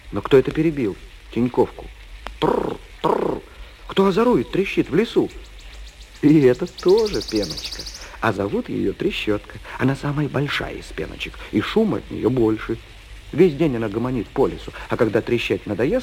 Но кто это перебил? Тиньковку. Тррр, тррр. Кто озорует, трещит в лесу? И это тоже пеночка. А зовут ее Трещотка. Она самая большая из пеночек, и шум от нее больше. Весь день она гомонит по лесу, а когда трещать надоест,